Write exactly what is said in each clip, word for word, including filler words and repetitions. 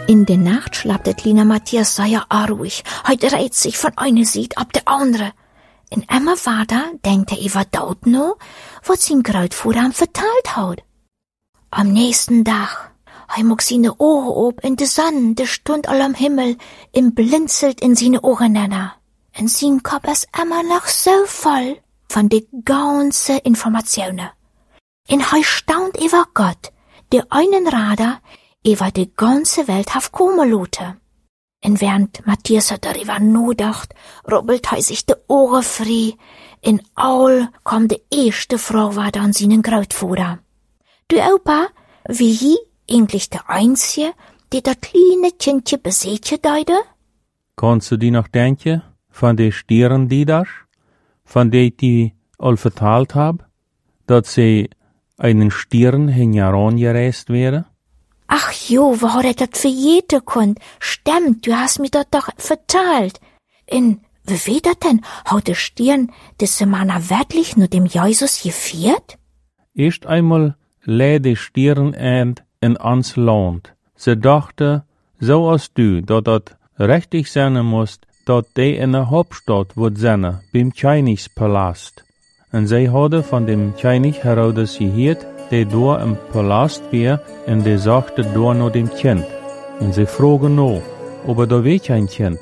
In der Nacht schlapt der kleine Matthias sehr ruhig. Heute reiht sich von einer Seite ab der andere. In immer weiter denkt er über dort noch, was sein Großvater ihm verteilt hat. Am nächsten Tag, er mag seine Ohren ob in der Sonne, der Stund all am Himmel, im blinzelt in seine Ohren nenner. In sein Kopf ist immer noch so voll von de ganze Informationen. In er staunt über Gott, der einen Radar über die ganze Welt haf kommen lote. Und während Matthias hat darüber nachgedacht, rubbelt er sich de Ohren frei. In all kommt de erste Frau war dann seinen Großvater. Du Opa, wie hi eigentlich der Einzige, die das kleine Kindje beseetje deide? Kannst du die noch denken, von de Stieren die das, von de die all vertalt hab, dass sie einen Stieren hinjaron gereist wäre? Ach jo, wo hat er dat verjeten konnt? Stimmt, du hast mir dat doch vertalt. In, wie weet dat denn? Hat der Stirn des Semana wirklich nur dem Jesus gefiert? Erst einmal läh die Stirn end in ans Land. Sie dachte, so als du, dat dat richtig sein musst, dat de in der Hauptstadt wird sein, beim Königspalast. Und sie hatte von dem König Herodes gehört, der da im Palast war, und der sagte da noch dem Kind. Und sie fragen noch, aber da war kein Kind.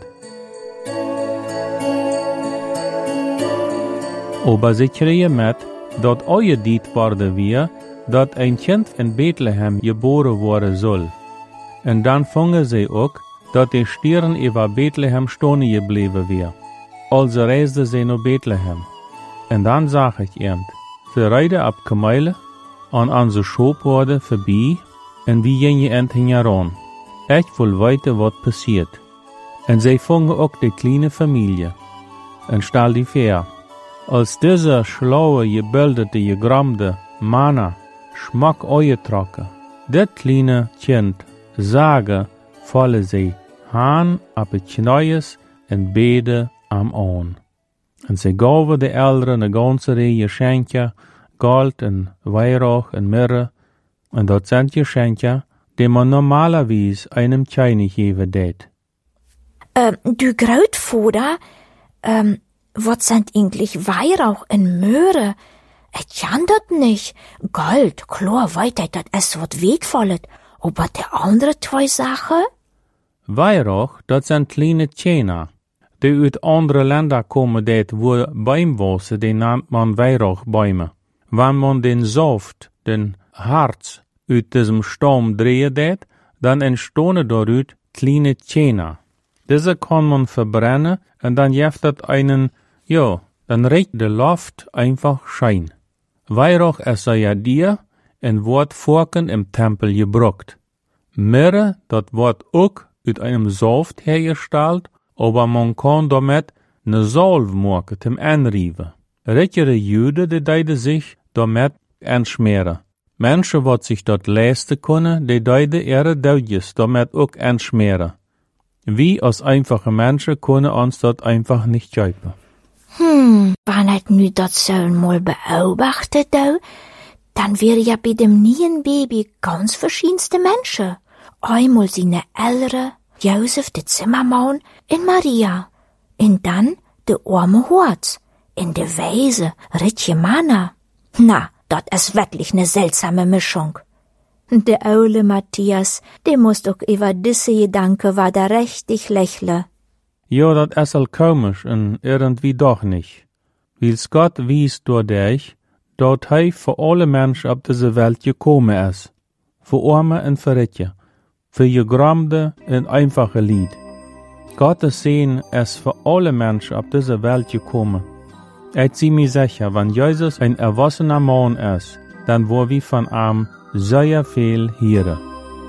Aber sie kriegen mit, dat euer Diet worden wir, dat ein Kind in Bethlehem geboren worden soll. Und dann fangen sie auch, dat der Stirn über Bethlehem stehen geblieben wir. Also reiste sie nach Bethlehem. Und dann sag ich ihm, sie reiten ab Kamele, an onze Schoporde vorbei, en wie gingen ent heran. Ich will weten wat passiert. En zij vangen ook de kleine Familie. En stel die vor, als diese schlaue, gebildete, gegramde Mann Schmack uittrokken, dit kleine Kind sagen, vallen sie Hahn ab het Knies en beden am Ohren. En zij gaven de Eltern een ganze Reihe Geschenke, Gold en Weihrauch en Myrrhe, und dort sind Geschenke, die man normalerweise einem König geben det. Ähm, du Großvater, ähm, was sind eigentlich Weihrauch en Myrrhe? Ich kann dat nicht. Gold, klar, weiter, dat es wat wertvolles. Aber die andere zwei Sachen? Weihrauch, dat sind kleine Tjener, die uit andere Länder kommen det, wo Baumwosse, die nennt man Weihrauchbäume. Wenn man den Saft, den Harz, uit diesem Stamm drehen det, dann entstehen daraus kleine Tjener. Diese kann man verbrennen und dann gibt das einen, ja, dann riecht die Luft einfach Schein. Weihrauch ist ja dir und wird vorken im Tempel gebraucht. Myrrhe, das wird auch uit einem Saft hergestellt, aber man kann damit ne Salve machen zum Anriven. Richtige Juden, die deiden sich damit entschmieren. Menschen, die sich dort leisten können, die deiden ihre Duidjes damit auch entschmieren. Wir als einfache Menschen können uns dort einfach nicht kaufen. Hm, wenn ich nu dat so mal beobachtet, dann wäre ja bei dem neuen Baby ganz verschiedenste Menschen. Einmal seine Eltern, Josef, der Zimmermann, und Maria. Und dann der arme Horz. In der Weise, richtige Männer. Na, das ist wirklich ne seltsame Mischung. Der Ole Matthias, der muss doch über diese Gedanke war da richtig lächle. Ja, das ist all komisch und irgendwie doch nicht. Weil Gott wies durch dich, dort er für alle Menschen auf diese Welt gekommen ist. Für Arme und für Ritje. Für gegramde und einfache Lied. Gottes Sehen ist für alle Menschen auf diese Welt gekommen. Ich zieh mir sicher, wenn Jesus ein erwachsener Mann ist, dann wo wir von ihm sehr viel hören.